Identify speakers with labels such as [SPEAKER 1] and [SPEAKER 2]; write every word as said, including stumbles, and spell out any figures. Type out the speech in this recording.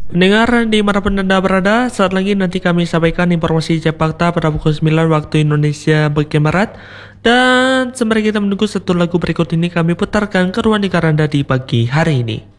[SPEAKER 1] Pendengar dimanapun Anda berada, saat lagi nanti kami sampaikan informasi Jakarta pada pukul sembilan waktu Indonesia bagian Barat. Dan sembari kita menunggu satu lagu berikut ini, kami putarkan keruan di Anda di pagi hari ini.